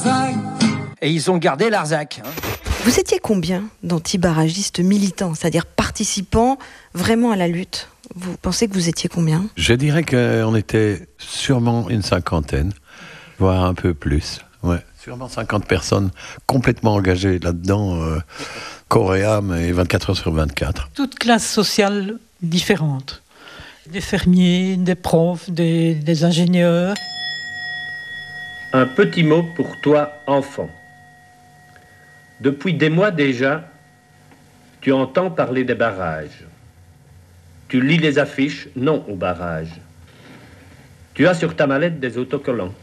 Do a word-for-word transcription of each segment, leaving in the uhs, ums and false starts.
Larzac. Et ils ont gardé Larzac. Hein. Vous étiez combien d'antibaragistes militants, c'est-à-dire participants vraiment à la lutte ? Vous pensez que vous étiez combien ? Je dirais qu'on était sûrement une cinquantaine, voire un peu plus. Ouais, sûrement cinquante personnes complètement engagées là-dedans, euh, corps et âme, et vingt-quatre heures sur vingt-quatre. Toutes classes sociales différentes. Des fermiers, des profs, des, des ingénieurs. Un petit mot pour toi, enfant. Depuis des mois déjà, tu entends parler des barrages. Tu lis les affiches, non aux barrages. Tu as sur ta mallette des autocollants.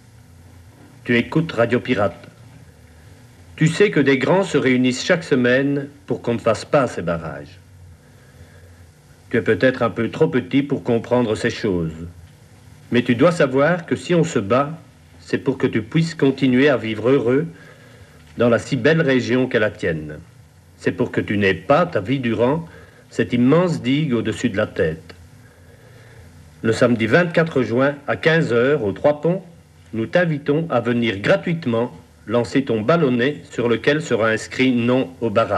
Tu écoutes Radio Pirate. Tu sais que des grands se réunissent chaque semaine pour qu'on ne fasse pas ces barrages. Tu es peut-être un peu trop petit pour comprendre ces choses. Mais tu dois savoir que si on se bat, c'est pour que tu puisses continuer à vivre heureux dans la si belle région qu'est la tienne. C'est pour que tu n'aies pas, ta vie durant, cette immense digue au-dessus de la tête. Le samedi vingt-quatre juin, à quinze heures, aux Trois Ponts, nous t'invitons à venir gratuitement lancer ton ballonnet sur lequel sera inscrit « Non au barrage ».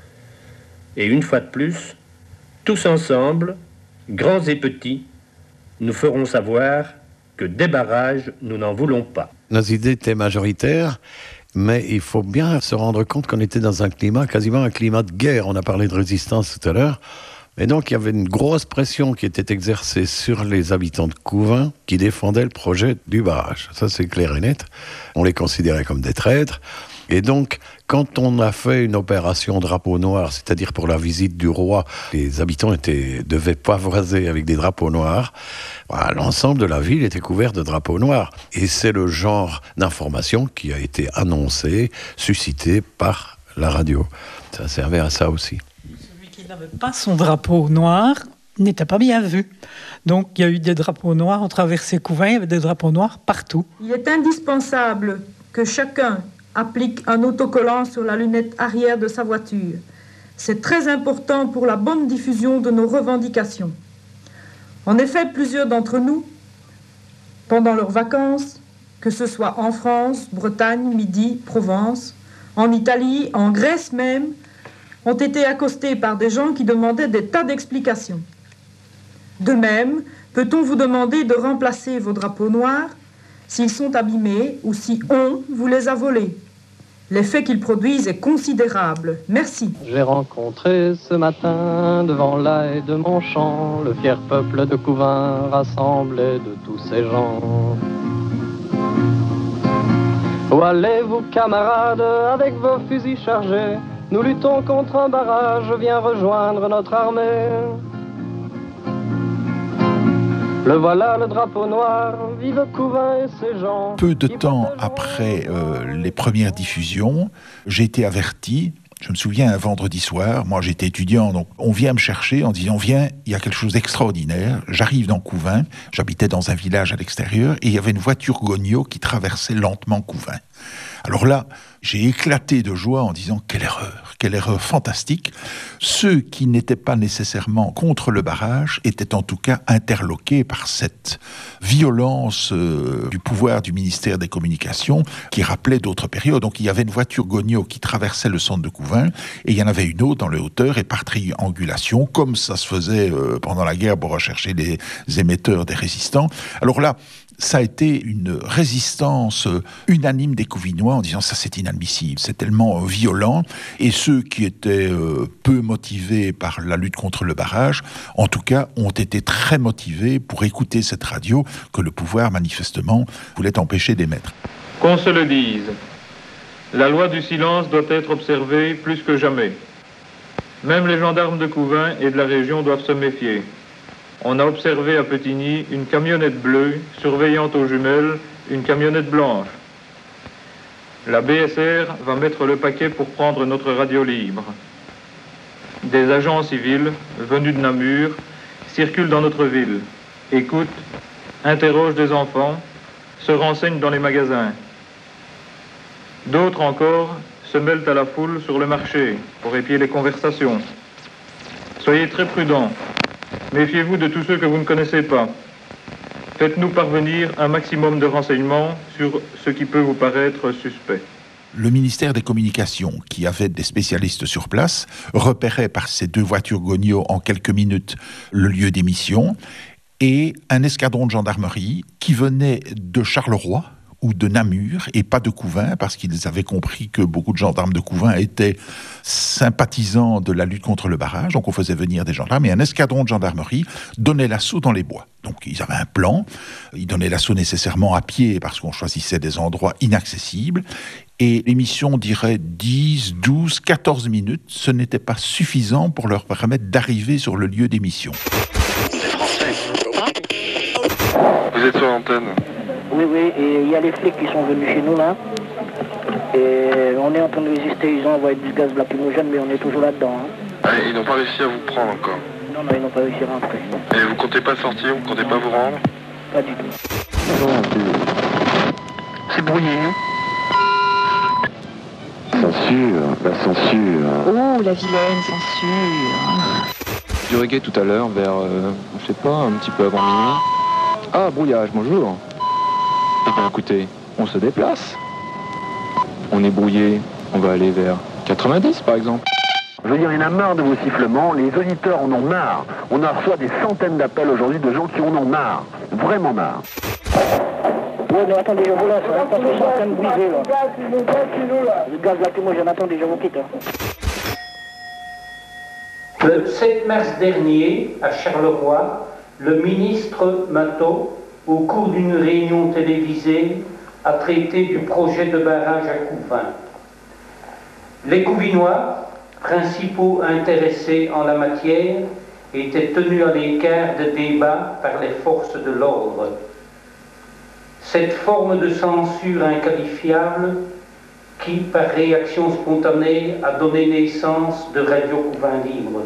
Et une fois de plus, tous ensemble, grands et petits, nous ferons savoir que des barrages, nous n'en voulons pas. Nos idées étaient majoritaires, mais il faut bien se rendre compte qu'on était dans un climat, quasiment un climat de guerre. On a parlé de résistance tout à l'heure. Et donc, il y avait une grosse pression qui était exercée sur les habitants de Couvain qui défendaient le projet du barrage. Ça, c'est clair et net. On les considérait comme des traîtres. Et donc, quand on a fait une opération drapeau noir, c'est-à-dire pour la visite du roi, les habitants étaient, devaient pavoiser avec des drapeaux noirs, voilà, l'ensemble de la ville était couvert de drapeaux noirs. Et c'est le genre d'information qui a été annoncé, suscité par la radio. Ça servait à ça aussi. Celui qui n'avait pas son drapeau noir n'était pas bien vu. Donc, il y a eu des drapeaux noirs, on traversait Couvain, il y avait des drapeaux noirs partout. Il est indispensable que chacun applique un autocollant sur la lunette arrière de sa voiture. C'est très important pour la bonne diffusion de nos revendications. En effet, plusieurs d'entre nous, pendant leurs vacances, que ce soit en France, Bretagne, Midi, Provence, en Italie, en Grèce même, ont été accostés par des gens qui demandaient des tas d'explications. De même, peut-on vous demander de remplacer vos drapeaux noirs s'ils sont abîmés ou si on vous les a volés? L'effet qu'ils produisent est considérable. Merci. J'ai rencontré ce matin devant la haie de mon champ le fier peuple de Couvain rassemblé de tous ces gens. Où allez-vous, camarades, avec vos fusils chargés? Nous luttons contre un barrage, viens rejoindre notre armée. Le voilà, le drapeau noir, vive Couvain et ses gens. Peu de temps après euh, les premières diffusions, j'ai été averti. Je me souviens, un vendredi soir, moi j'étais étudiant, donc on vient me chercher en disant « Viens, il y a quelque chose d'extraordinaire ». J'arrive dans Couvain, j'habitais dans un village à l'extérieur, et il y avait une voiture Gogno qui traversait lentement Couvain. Alors là, j'ai éclaté de joie en disant « Quelle erreur, quelle erreur fantastique !» Ceux qui n'étaient pas nécessairement contre le barrage étaient en tout cas interloqués par cette violence euh, du pouvoir du ministère des Communications qui rappelait d'autres périodes. Donc il y avait une voiture Gogno qui traversait le centre de Couvain et il y en avait une autre dans les hauteurs et par triangulation, comme ça se faisait euh, pendant la guerre pour rechercher les émetteurs des résistants. Alors là, ça a été une résistance unanime des Couvinois en disant ça c'est inadmissible, c'est tellement violent. Et ceux qui étaient euh, peu motivés par la lutte contre le barrage, en tout cas, ont été très motivés pour écouter cette radio que le pouvoir manifestement voulait empêcher d'émettre. Qu'on se le dise, la loi du silence doit être observée plus que jamais. Même les gendarmes de Couvain et de la région doivent se méfier. On a observé à Petigny une camionnette bleue surveillant aux jumelles une camionnette blanche. La B S R va mettre le paquet pour prendre notre radio libre. Des agents civils venus de Namur circulent dans notre ville, écoutent, interrogent des enfants, se renseignent dans les magasins. D'autres encore se mêlent à la foule sur le marché pour épier les conversations. Soyez très prudents. Méfiez-vous de tous ceux que vous ne connaissez pas. Faites-nous parvenir un maximum de renseignements sur ce qui peut vous paraître suspect. Le ministère des Communications, qui avait des spécialistes sur place, repérait par ces deux voitures Gogno en quelques minutes le lieu d'émission, et un escadron de gendarmerie qui venait de Charleroi ou de Namur et pas de Couvain, parce qu'ils avaient compris que beaucoup de gendarmes de Couvain étaient sympathisants de la lutte contre le barrage, donc on faisait venir des gendarmes, et un escadron de gendarmerie donnait l'assaut dans les bois. Donc ils avaient un plan, ils donnaient l'assaut nécessairement à pied parce qu'on choisissait des endroits inaccessibles, et l'émission dirait dix, douze, quatorze minutes, ce n'était pas suffisant pour leur permettre d'arriver sur le lieu d'émission. Vous êtes sur l'antenne. Oui, oui, et il y a les flics qui sont venus chez nous là, et on est en train de résister, ils ont envoyé du gaz lacrymogène, mais on est toujours là-dedans. Hein. Ah, ils n'ont pas réussi à vous prendre encore. Non, non, ils n'ont pas réussi à rentrer. Et vous comptez pas sortir, vous comptez pas vous rendre? Pas du tout. C'est brouillé, hein. Censure, la censure. Oh, la vilaine censure. Du reggae tout à l'heure, vers, euh, je sais pas, un petit peu avant minuit. Ah, brouillage, bonjour. Eh bien, écoutez, on se déplace. On est brouillé, on va aller vers quatre-vingt-dix, par exemple. Je veux dire, il y en a marre de vos sifflements, les auditeurs en ont marre. On en reçoit des centaines d'appels aujourd'hui de gens qui en ont marre, vraiment marre. Oui, mais attendez, je vous laisse, hein, parce que je suis en train de briser, là. Le gaz lacrymogène, attendez, je vous quitte. Le sept mars dernier, à Charleroi, le ministre Matteau, au cours d'une réunion télévisée, a traité du projet de barrage à Couvain. Les Couvinois, principaux intéressés en la matière, étaient tenus à l'écart de débats par les forces de l'ordre. Cette forme de censure inqualifiable qui, par réaction spontanée, a donné naissance de Radio Couvain Libre.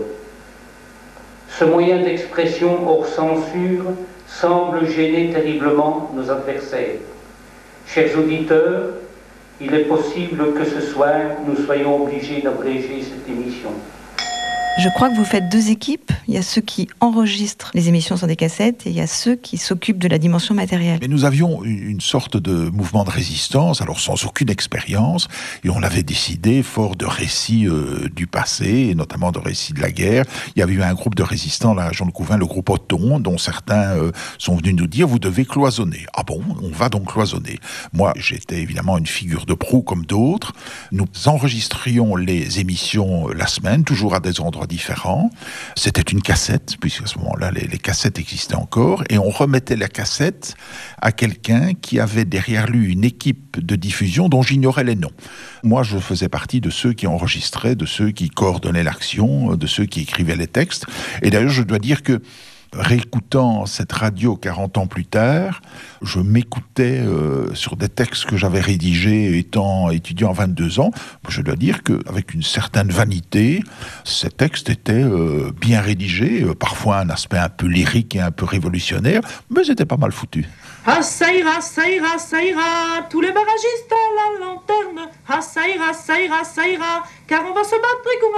Ce moyen d'expression hors censure semble gêner terriblement nos adversaires. Chers auditeurs, il est possible que ce soir, nous soyons obligés d'abréger cette émission. Je crois que vous faites deux équipes. Il y a ceux qui enregistrent les émissions sur des cassettes et il y a ceux qui s'occupent de la dimension matérielle. Mais nous avions une sorte de mouvement de résistance, alors sans aucune expérience, et on avait décidé, fort de récits euh, du passé, et notamment de récits de la guerre. Il y avait eu un groupe de résistants, la région de Couvain, le groupe Othon, dont certains euh, sont venus nous dire « vous devez cloisonner ». Ah bon, on va donc cloisonner. Moi, j'étais évidemment une figure de proue comme d'autres. Nous enregistrions les émissions la semaine, toujours à des endroits différents. C'était une cassette, puisqu'à ce moment-là, les, les cassettes existaient encore, et on remettait la cassette à quelqu'un qui avait derrière lui une équipe de diffusion dont j'ignorais les noms. Moi, je faisais partie de ceux qui enregistraient, de ceux qui coordonnaient l'action, de ceux qui écrivaient les textes. Et d'ailleurs, je dois dire que réécoutant cette radio quarante ans plus tard, je m'écoutais euh, sur des textes que j'avais rédigés étant étudiant à vingt-deux ans. Je dois dire qu'avec une certaine vanité, ces textes étaient euh, bien rédigés, euh, parfois un aspect un peu lyrique et un peu révolutionnaire, mais c'était pas mal foutu. Ah ça ira, ça ira, ça ira, tous les barragistes à la lanterne. Ah ça ira, ça ira, ça ira, car on va se battre,